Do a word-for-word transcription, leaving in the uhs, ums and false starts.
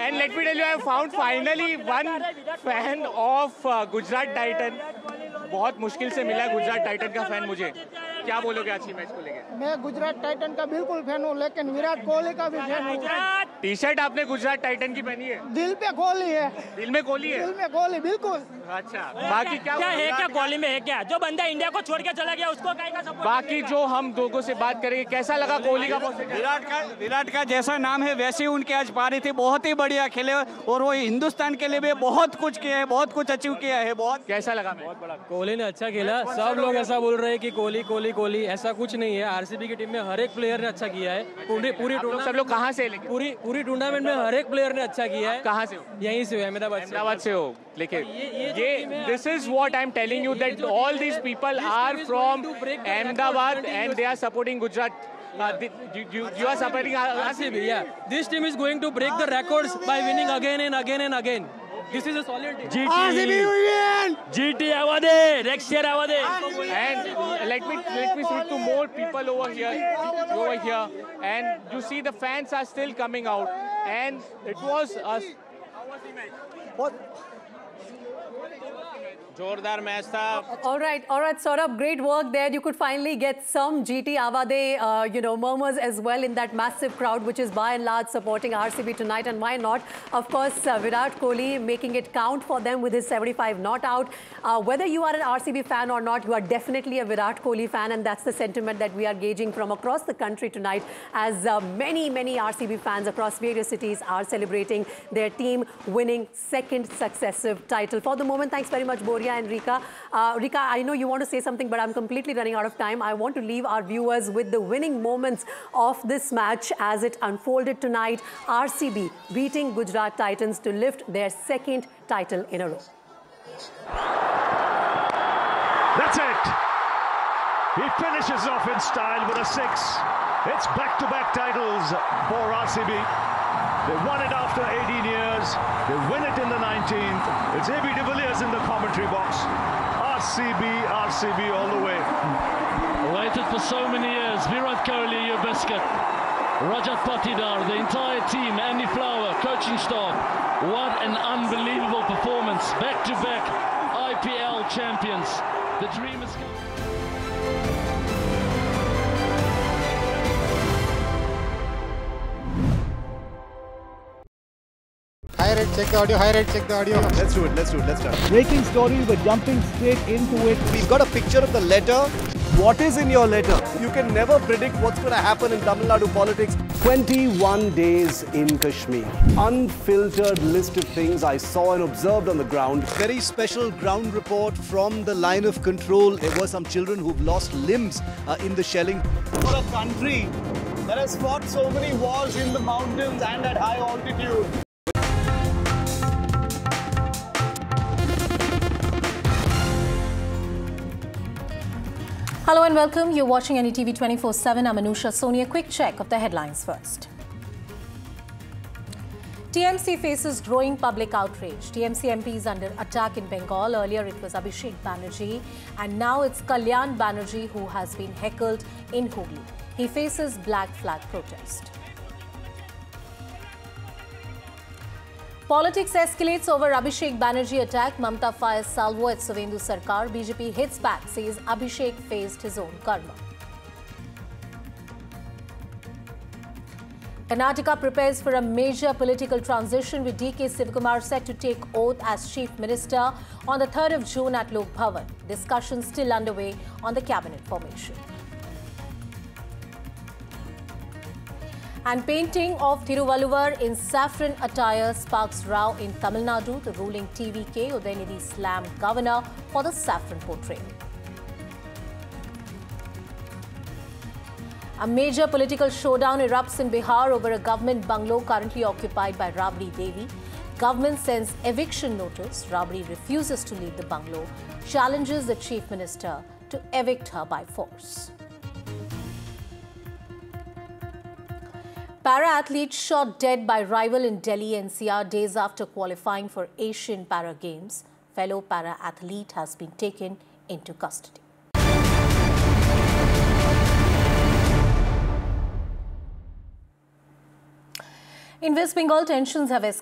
And let me tell you, I have found finally one fan of uh, Gujarat Titan. बहुत मुश्किल से मिला Gujarat Titan का fan मुझे. क्या बोलोगे आज की मैच को लेके? मैं गुजरात टाइटन का बिल्कुल फैन हूँ, लेकिन विराट कोहली का भी फैन हूँ. टी शर्ट आपने गुजरात टाइटन की पहनी है? दिल पे कोहली है. दिल में कोहली है? दिल में कोहली बिल्कुल. अच्छा, बाकी क्या क्या है, क्या कोहली में है क्या? जो बंदा इंडिया को छोड़ के चला गया उसको क्या सपोर्ट? बाकी जो हम लोगों से बात करेंगे, कैसा लगा कोहली का? विराट का विराट का जैसा नाम है वैसे ही उनकी आज पारी थी. बहुत ही बढ़िया खेले और वो हिंदुस्तान के लिए भी बहुत कुछ किया है, बहुत कुछ अचीव किया है. बहुत कैसा लगा? बहुत बड़ा कोहली ने अच्छा खेला. सब लोग ऐसा बोल रहे हैं कि कोहली कोहली कोहली, ऐसा कुछ नहीं है. आरसीबी की टीम में हर एक प्लेयर ने अच्छा किया है. पूरी पूरी सब लोग कहाँ से? पूरी पूरी टूर्नामेंट में हर एक प्लेयर ने अच्छा किया है. कहाँ से हो? यहीं से हो, अहमदाबाद से. अहमदाबाद से हो. लेकिन ये this is what I am telling you that all these people are from Ahmedabad and they are supporting Gujarat. Uh, you, you, you are supporting R C B, yeah. This team is going to break the records by winning again and again and again. This is a solid team. G T, R C B win! G T Avade, next year Avade. And let me let me speak to more people over here, over here. And you see the fans are still coming out. And it was us. How was the match? What? जोरदार match था. All right, all right, Saurabh, great work there. You could finally get some G T Avade, uh, you know, murmurs as well in that massive crowd, which is by and large supporting R C B tonight. And why not? Of course, uh, Virat Kohli making it count for them with his seventy-five not out. Uh, whether you are an R C B fan or not, you are definitely a Virat Kohli fan, and that's the sentiment that we are gauging from across the country tonight, as uh, many, many R C B fans across various cities are celebrating their team winning second successive title. For the moment, thanks very much, Boria and Rika. Uh, Rika, I know you want to say something, but I'm completely running out of time. I want to leave our viewers with the winning moments of this match as it unfolded tonight. R C B beating Gujarat Titans to lift their second title in a row. That's it. He finishes off in style with a six. It's back-to-back titles for R C B. They won it after eighteen years. They win it in the nineteenth. It's A B de Villiers in the commentary box. R C B, R C B all the way. Waited for so many years. Virat Kohli, your biscuit. Rajat Patidar, the entire team, Andy Flower, coaching staff. What an unbelievable performance. Back-to-back I P L champions. The dream is coming. High rate, check the audio. High rate, check the audio. Let's do it. Let's do it. Let's start. Breaking story. We're jumping straight into it. We've got a picture of the letter. What is in your letter? You can never predict what's going to happen in Tamil Nadu politics. twenty-one days in Kashmir. Unfiltered list of things I saw and observed on the ground. Very special ground report from the line of control. There were some children who've lost limbs uh, in the shelling. For a country that has fought so many wars in the mountains and at high altitude. Hello and welcome. You're watching N D T V twenty-four seven. I'm Anusha Soni. A quick check of the headlines first. T M C faces growing public outrage. T M C M Ps under attack in Bengal. Earlier it was Abhishek Banerjee and now it's Kalyan Banerjee who has been heckled in Hooghly. He faces black flag protest. Politics escalates over Abhishek Banerjee attack. Mamta fires salvo at Suvendu Sarkar. B J P hits back, says Abhishek faced his own karma. Karnataka prepares for a major political transition with D K Sivakumar set to take oath as Chief Minister on the third of June at Lok Bhavan. Discussions still underway on the cabinet formation. And painting of Thiruvalluvar in saffron attire sparks row in Tamil Nadu. The ruling T V K Udayanidhi slammed governor for the saffron portrayal. A major political showdown erupts in Bihar over a government bungalow currently occupied by Rabri Devi. Government sends eviction notice. Rabri refuses to leave the bungalow, challenges the chief minister to evict her by force. Para-athlete shot dead by rival in Delhi N C R days after qualifying for Asian Para Games. Fellow para-athlete has been taken into custody. In West Bengal, tensions have escalated.